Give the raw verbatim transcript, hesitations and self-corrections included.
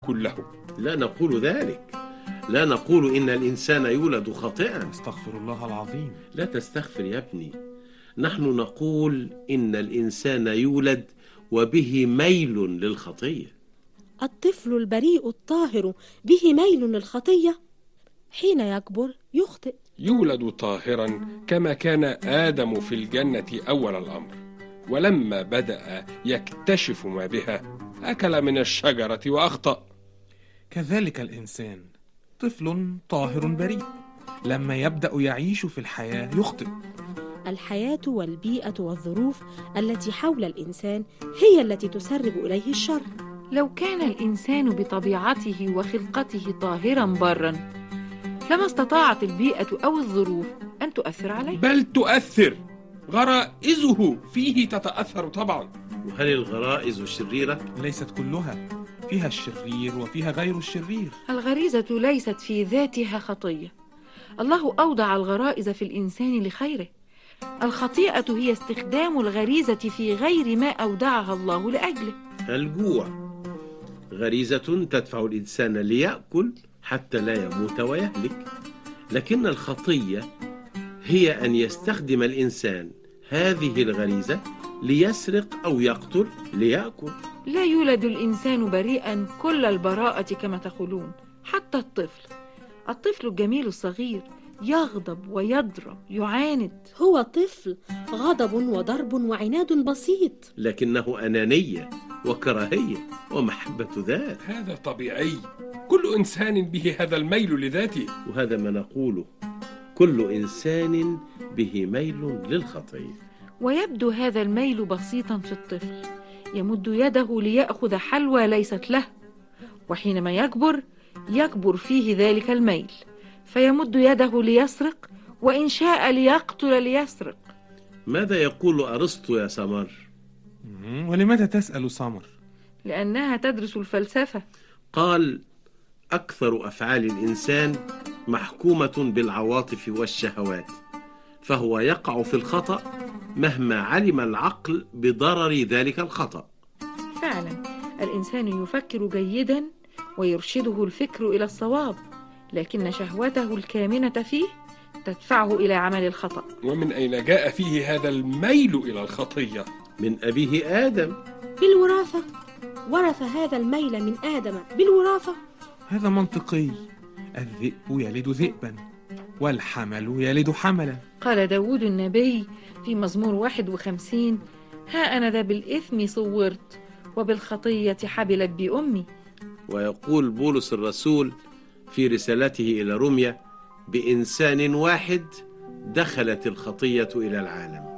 كله. لا نقول ذلك، لا نقول إن الإنسان يولد خاطئا. استغفر الله العظيم. لا تستغفر يا ابني، نحن نقول إن الإنسان يولد وبه ميل للخطية. الطفل البريء الطاهر به ميل للخطية، حين يكبر يخطئ. يولد طاهرا كما كان آدم في الجنة أول الأمر، ولما بدأ يكتشف ما بها أكل من الشجرة وأخطأ. كذلك الإنسان طفل طاهر بريء، لما يبدأ يعيش في الحياة يخطئ. الحياة والبيئة والظروف التي حول الإنسان هي التي تسرب إليه الشر. لو كان الإنسان بطبيعته وخلقته طاهرا برا لما استطاعت البيئة أو الظروف أن تؤثر عليه. بل تؤثر، غرائزه فيه تتأثر طبعا. وهل الغرائز شريرة؟ ليست كلها، فيها الشرير وفيها غير الشرير. الغريزة ليست في ذاتها خطية، الله أوضع الغرائز في الإنسان لخيره. الخطيئة هي استخدام الغريزة في غير ما أودعها الله لأجله. الجوع غريزة تدفع الإنسان ليأكل حتى لا يموت ويهلك، لكن الخطية هي أن يستخدم الإنسان هذه الغريزة ليسرق أو يقتل ليأكل. لا يولد الإنسان بريئا كل البراءة كما تقولون. حتى الطفل الطفل الجميل الصغير يغضب ويضرب يعاند. هو طفل، غضب وضرب وعناد بسيط، لكنه أنانية وكراهية ومحبة ذات. هذا طبيعي، كل إنسان به هذا الميل لذاته. وهذا ما نقوله، كل إنسان به ميل للخطية. ويبدو هذا الميل بسيطا في الطفل، يمد يده ليأخذ حلوى ليست له، وحينما يكبر يكبر فيه ذلك الميل، فيمد يده ليسرق، وإن شاء ليقتل ليسرق. ماذا يقول أرسطو يا سمر؟ ولماذا تسأل سمر؟ لأنها تدرس الفلسفة. قال: أكثر أفعال الإنسان محكومة بالعواطف والشهوات، فهو يقع في الخطأ مهما علم العقل بضرر ذلك الخطأ. فعلا الإنسان يفكر جيدا ويرشده الفكر إلى الصواب، لكن شهوته الكامنة فيه تدفعه إلى عمل الخطأ. ومن أين جاء فيه هذا الميل إلى الخطية؟ من أبيه آدم. بالوراثة، ورث هذا الميل من آدم بالوراثة. هذا منطقي، الذئب يلد ذئبا والحمل يلد حملا. قال داود النبي في مزمور واحد وخمسين: ها أنا ذا بالإثم صورت وبالخطية حبلت بأمي. ويقول بولس الرسول في رسالته إلى روميا: بإنسان واحد دخلت الخطية إلى العالم.